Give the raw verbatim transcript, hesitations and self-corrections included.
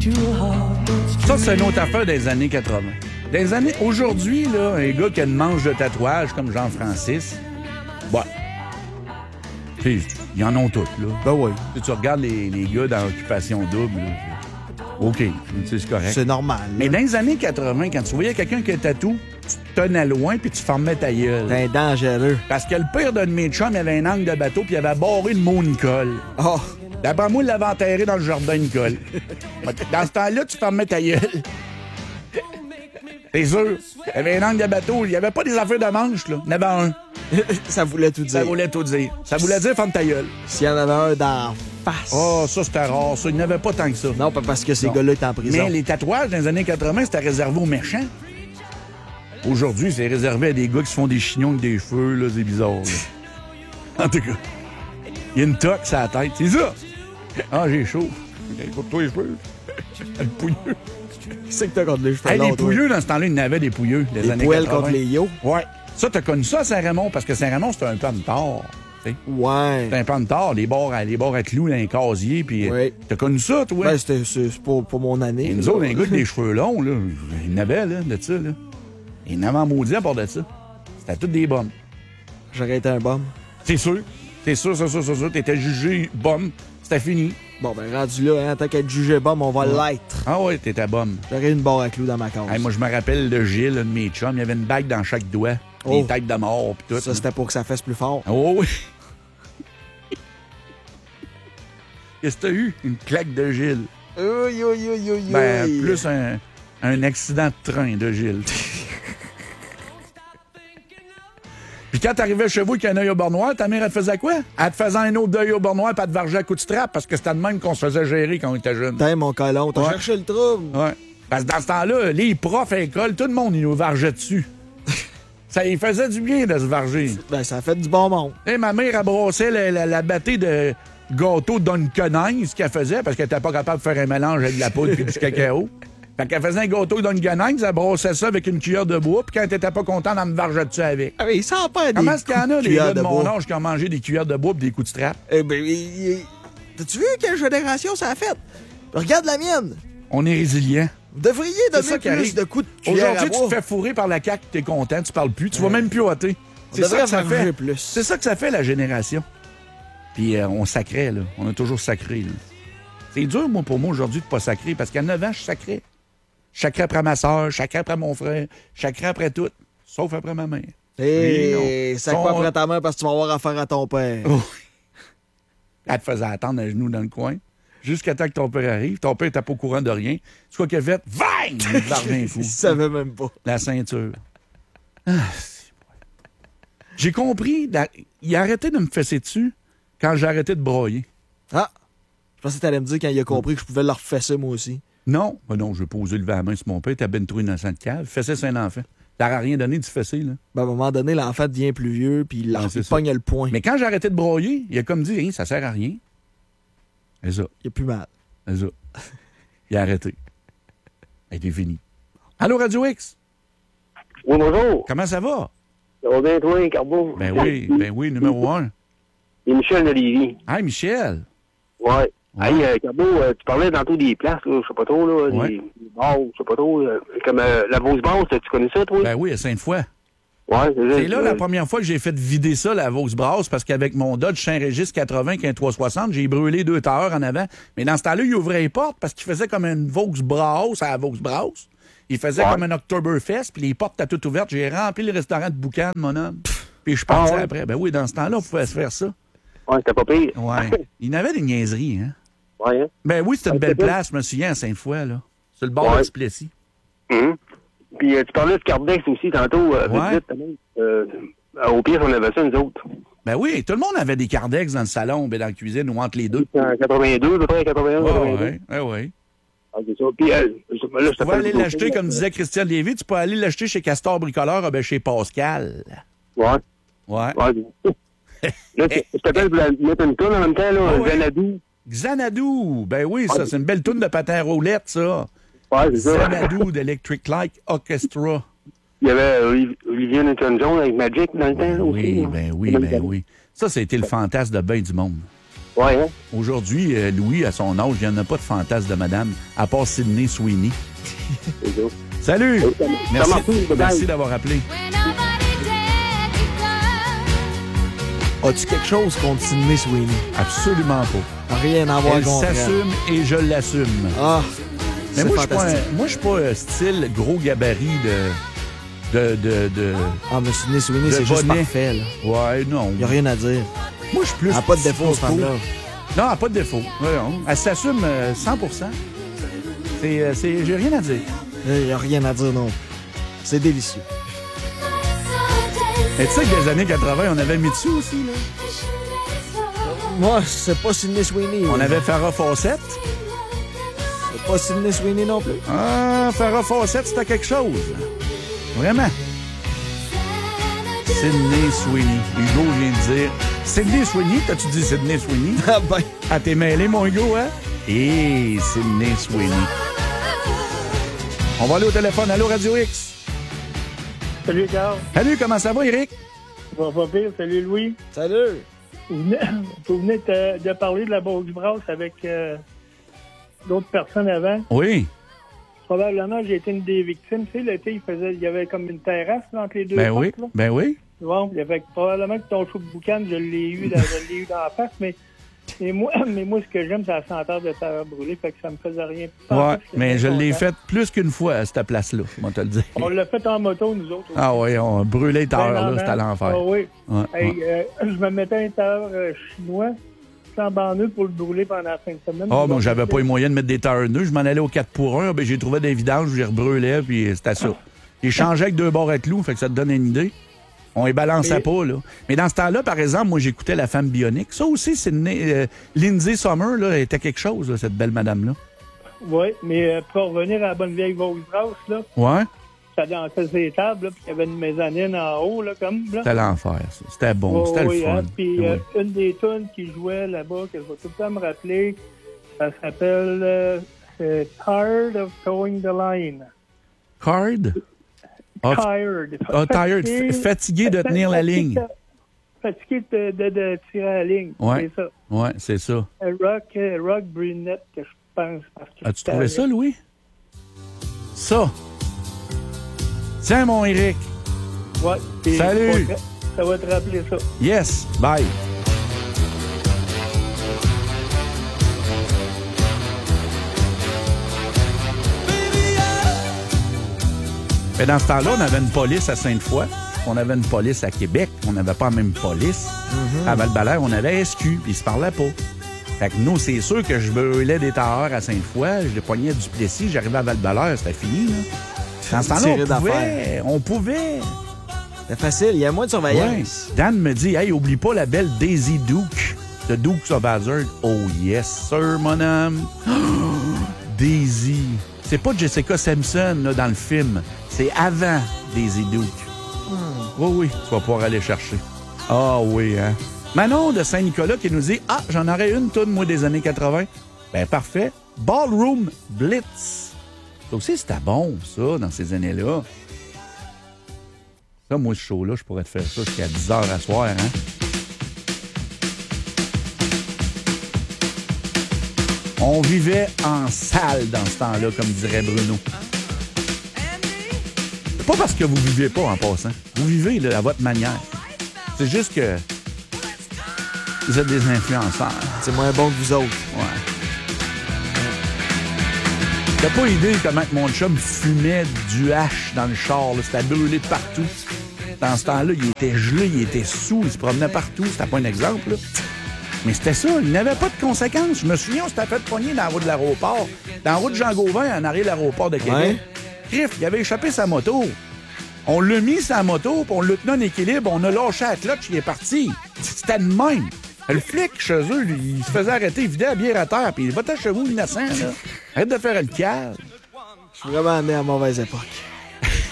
Ça, c'est une autre affaire des années quatre-vingts. Des années... Aujourd'hui, là, un gars qui a une manche de tatouage comme Jean-Francis, ouais. Tu sais, ils en ont toutes, là. Ben oui. Tu, tu regardes les, les gars dans Occupation Double, là, OK, tu sais, c'est correct. C'est normal. Là. Mais dans les années quatre-vingts, quand tu voyais quelqu'un qui a un tatou, tu te tenais loin puis tu fermais ta gueule. T'es dangereux. Parce que le pire d'un de mes chums, il avait un angle de bateau puis il avait barré le mot Nicole. Oh. D'après moi, il l'avait enterré dans le jardin Nicole. Dans ce temps-là, tu fermais ta gueule. C'est sûr. Il y avait un angle de bateau. Il n'y avait pas des affaires de manche, là. Il y en avait un. Ça voulait tout dire. Ça voulait tout dire. Ça voulait dire ferme ta gueule. S'il y en avait un d'en face. Oh, ça, c'était rare. Ça, il n'y en avait pas tant que ça. Non, pas parce que ces non. gars-là étaient en prison. Mais les tatouages dans les années quatre-vingts, c'était réservé aux méchants. Aujourd'hui, c'est réservé à des gars qui se font des chignons avec des cheveux, là. C'est bizarre, là. En tout cas, il y a une toque sur la tête. C'est ça. Ah, j'ai chaud. Écoute-toi les cheveux. Le pouilleux. C'est que t'as contre les cheveux hey, longs, les pouilleux, dans ce temps-là, il y en avait des pouilleux. Les, les années poêles quatre-vingts. contre les yo. Ouais. Ça, t'as connu ça à Saint-Raymond, parce que Saint-Raymond, c'était un plan de tort. T'sais. Ouais. C'était un plan de tort, les bords à, les bords à clous dans les casiers. Puis, oui. T'as connu ça, toi? Ben, c'était, c'est, c'est pour, pour mon année. Et nous autres, un gars avec des cheveux longs, là, il y en avait, là, de ça, là. Il y en avait en maudit à part de ça. C'était toutes des bombes. J'aurais été un bum. C'est sûr. C'est sûr, c'est sûr, c'est sûr. T'étais jugé bombe. C'était fini. Bon, ben, rendu là, hein, tant qu'être jugé bum, on va ouais. l'être. Ah ouais, t'étais bombe. J'aurais une barre à clous dans ma case. Hey, moi, je me rappelle de Gilles, un de mes chums. Il y avait une bague dans chaque doigt. Oh. Des têtes de mort, pis tout. Ça, c'était pour que ça fasse plus fort. Oh oui. Qu'est-ce que t'as eu? Une claque de Gilles. Oui, oui, oui, oui, Ben, plus un, un accident de train de Gilles. Puis quand t'arrivais chez vous avec un œil au bord noir, ta mère, elle te faisait quoi? Elle te faisait un autre d'œil au bord noir, puis elle te vargeait à coups de strap, parce que c'était de même qu'on se faisait gérer quand on était jeune. T'es mon colon, t'as ouais. cherché le trouble. Ouais. Parce que dans ce temps-là, les profs à l'école, tout le monde, ils nous vargeait dessus. Ça lui faisait du bien de se varger. Ben, ça a fait du bon monde. Et ma mère, elle brossait la, la, la bâtée de gâteau Dunkenine, qu'elle faisait, parce qu'elle était pas capable de faire un mélange avec de la poudre et du cacao. Fait qu'elle faisait un gâteau Dunkenine, elle brossait ça avec une cuillère de bois, puis quand elle était pas contente, elle me vargeait dessus avec. Ah, mais il sent pas des Comment est-ce qu'il y en a, les gars de, de mon bois. âge, qui ont mangé des cuillères de bois et des coups de strap? Eh ben, il, il... t'as-tu vu quelle génération ça a fait? Regarde la mienne. On est résilient. Vous devriez donner plus arrive. de coups de cuillère Aujourd'hui, à bois. tu te fais fourrer par la C A Q, t'es content, tu parles plus, tu vas même plus ôter. C'est ça que ça fait. Plus. C'est ça que ça fait, la génération. Puis euh, on sacrait, là. On a toujours sacré, là. C'est dur, moi, pour moi, aujourd'hui, de pas sacrer, parce qu'à neuf ans, je sacrais. Je sacrais après ma soeur, je sacrais après mon frère, je sacrais après tout, sauf après ma mère. Et ça Son... pas après ta mère parce que tu vas avoir affaire à ton père. Oh. Elle te faisait attendre à genoux dans le coin, jusqu'à temps que ton père arrive. Ton père n'était pas au courant de rien. Tu vois qu'il a fait, bang! Il fou. Il savait même pas. La ceinture. Ah, j'ai compris. La... Il a arrêté de me fesser dessus quand j'ai arrêté de broyer. Ah! Je pensais que t'allais me dire quand il a compris que je pouvais leur fesser moi aussi. Non, ben non, je vais pas oser lever la main sur mon père. T'as ben trop innocent de cave. Fesser, c'est un enfant. T'auras rien donné du fesser, là. Ben, à un moment donné, l'enfant devient plus vieux, puis il, non, il pogne le point. Mais quand j'ai arrêté de broyer, il a comme dit, hey, ça sert à rien. C'est ça. Il a plus mal. C'est ça. Il a arrêté. Il était fini. Allô, Radio X? Oui, bonjour. Comment ça va? Ça va bien, toi, Carbo? Ben oui, ben oui, numéro un. Et Michel de Lévis. Hey, Michel. Ouais. Ouais. Hey, euh, Carbo, euh, tu parlais tantôt des places, là, je sais pas trop, là, Ouais. des, des bars, je sais pas trop, euh, comme euh, la Vause Basse, tu connais ça, toi? Ben oui, à Sainte-Foy. Ouais, c'est ça. C'est là euh, la première fois que j'ai fait vider ça, la Vaux Brasse, parce qu'avec mon Dodge Saint-Régis quatre-vingts, qui est un trois cent soixante, j'ai brûlé deux tailleurs en avant. Mais dans ce temps-là, il ouvrait les portes parce qu'il faisait comme une Vaux Brasse à la Vaux Brasse. Il faisait ouais. comme un Oktoberfest, puis les portes étaient toutes ouvertes. J'ai rempli le restaurant de boucan, mon homme. Puis je suis parti ah, ouais. après. Ben oui, dans ce temps-là, on pouvait se faire ça. Ouais, c'était pas pire. Ouais. Il y en avait des niaiseries, hein? Ouais, hein? Ben oui, c'était une ouais, belle c'est place, je me souviens, à Sainte-Foy, là. Sur le bord ouais. de Duplessis. Hum. Puis euh, tu parlais de Cardex aussi tantôt, euh, Ouais. vite, vite, euh, au pire, on avait ça, nous autres. Ben oui, tout le monde avait des Cardex dans le salon, ben dans la cuisine ou entre les deux. En quatre-vingt-deux, à peu près, quatre-vingt-un, Ouais, quatre-vingt-deux. ouais, ouais, ouais. Ah, c'est ça. Puis, euh, je- là, je Tu peux aller l'acheter, comme disait Christian Lévy, tu peux aller l'acheter chez Castor Bricoleur, ah ben chez Pascal. Ouais. Ouais. Ouais. Là, je je t'appelle pour la- mettre une tonne en même temps, là, Ah un ouais. Xanadu. Xanadu, ben oui, ça, Ouais. c'est une belle toune de patin roulette, ça. Ouais, c'est ça. Xanadu d'Electric Light Orchestra. Il y avait Oliv- Olivier Newton-John avec Magic dans le temps, là, aussi. Oui, là. ben oui, ben oui. Ça, ça a été le fantasme de ben du monde. Ouais, hein? Aujourd'hui, euh, Louis, à son âge, il n'y en a pas de fantasme de madame, à part Sydney Sweeney. Salut! Oui, ça- Merci, ça marche, bye-bye. merci d'avoir appelé. As-tu quelque chose contre Sydney Sweeney? Absolument pas. Rien à voir Elle contre elle. s'assume et je l'assume. Ah, Mais c'est moi, je suis pas fantastique. un- moi, je suis pas euh, style gros gabarit de... de, de, de... Ah, mais Sydney Sweeney, de c'est juste bonnet. parfait, là. Ouais, non. Il n'y a rien à dire. Moi, je suis plus... Elle n'a pas de défaut, petit cette femme-là. coco. Non, elle n'a pas de défaut. Ouais, non. Elle s'assume euh, cent pour cent. C'est, euh, c'est, j'ai rien à dire. Il n'y a rien à dire, non. C'est délicieux. Mais tu sais que des années quatre-vingts, on avait Mitsu aussi, là. Moi, c'est pas Sydney Sweeney. On là. avait Farrah Fawcett. C'est pas Sydney Sweeney non plus. Ah, Farrah Fawcett, c'était quelque chose. Vraiment. Sydney Sweeney. Hugo vient de dire... Sydney Sweeney? T'as-tu dit Sydney Sweeney? Ah ben, Ah, t'es mêlé, mon Hugo, hein? Et Sydney Sweeney. On va aller au téléphone. Allô, Radio X? Salut, Carl. Salut, comment ça va, Eric? Ça va pas pire. Salut, Louis. salut. Vous venez, vous venez de, de parler de la Bourse Brasse avec euh, d'autres personnes avant. Oui. Probablement, j'ai été une des victimes. Tu sais, l'été, il faisait, il y avait comme une terrasse là, entre les deux Ben portes, oui. là. Ben oui. Bon, il y avait probablement que ton chou de boucan, je l'ai eu, dans, je l'ai eu dans la face, mais, mais, moi, mais moi, ce que j'aime, c'est la senteur de terre brûlée, fait que ça me faisait rien. Ouais, mais je l'ai content. fait plus qu'une fois à cette place-là, moi te le dire. On l'a fait en moto, nous autres. Ah oui, on brûlait Ben, tard, là, non, c'était à non. l'enfer. Ah oui. Ouais, Hey, ouais. euh, je me mettais à l'intérieur euh, chinois, sans bandeau pour le brûler pendant la fin de semaine. Ah, bon, j'avais pas les moyens de mettre des tailleurs nœuds. Je m'en allais au quatre pour un. Ben, j'ai trouvé des vidanges, je les rebrûlais, puis c'était ça. J'ai changé avec deux bords à clous, fait que ça te donne une idée. On les balançait Mais- pas, là. Mais dans ce temps-là, par exemple, moi, j'écoutais La Femme Bionique. Ça aussi, c'est né, euh, Lindsay Sommer, là, était quelque chose, là, cette belle madame-là. Oui, mais euh, pour revenir à la bonne vieille Vosges Brasse, là, Ouais, ça dansait ses tables, là, puis il y avait une mezzanine en haut, là, comme, là. c'était l'enfer, ça. C'était bon, Oh, c'était oui, le fun. hein, puis Oui. euh, une des tunes qui jouait là-bas, que je vais tout le temps me rappeler, ça s'appelle euh, c'est Tired of Towing the Line. Card? Ah, Tired. ah, tired, Fatigué- f- fatigué de tenir la ligne. Fatigué de, de, de tirer la ligne. Ouais. C'est ça. Ouais, c'est ça. Un rock, euh, rock brunette que je pense. Parce que As-tu trouvé ça, Louis? Ça. Tiens, mon Eric. Ouais. puis Salut. Ça va te- ça va te rappeler ça. Yes, bye. Mais dans ce temps-là, on avait une police à Sainte-Foy, on avait une police à Québec, on n'avait pas la même police. À Val-Belair, on avait S Q, puis ils se parlaient pas. Fait que nous, c'est sûr que je brûlais des tailleurs à Sainte-Foy, je les poignais à Duplessis, j'arrivais à Val-Belair, c'était fini, là. Dans ce temps-là, Tiré on pouvait, d'affaires. on pouvait. C'est facile, il y a moins de Ouais. surveillance. Dan me dit, hey, oublie pas la belle Daisy Duke de Dukes of Hazzard. Oh yes, sir, mon homme. Daisy. C'est pas Jessica Simpson là, dans le film. C'est avant Daisy Duke. Oui, oui, tu vas pouvoir aller chercher. Ah oui, hein. Manon de Saint-Nicolas qui nous dit, ah, j'en aurais une toune, moi, des années quatre-vingts. Ben, parfait. Ballroom Blitz. Ça aussi, c'était bon, ça, dans ces années-là. Ça, moi, ce show-là, je pourrais te faire ça jusqu'à dix heures à soir, hein? On vivait en salle dans ce temps-là, comme dirait Bruno. C'est pas parce que vous vivez pas en passant. Vous vivez là, à votre manière. C'est juste que vous êtes des influenceurs. C'est moins bon que vous autres. Ouais. T'as pas idée comment que mon chum fumait du hache dans le char. là. C'était brûlé de partout. Dans ce temps-là, il était gelé, il était sous, il se promenait partout. C'était pas un exemple, là. Mais c'était ça, il n'avait pas de conséquences. Je me souviens, on s'était fait pogner dans la route de l'aéroport. Dans la route de Jean-Gauvin, en arrière de l'aéroport de Québec. Ouais. Criff, il avait échappé sa moto. On l'a mis sa moto, puis on l'a tenu en équilibre, on a lâché la clutch, il est parti. C'était de même. Le flic, chez eux, lui, il se faisait arrêter, il vidait la bière à terre, puis il va-t'en chez vous, innocent, là. Arrête de faire le cal. Je suis vraiment né à mauvaise époque.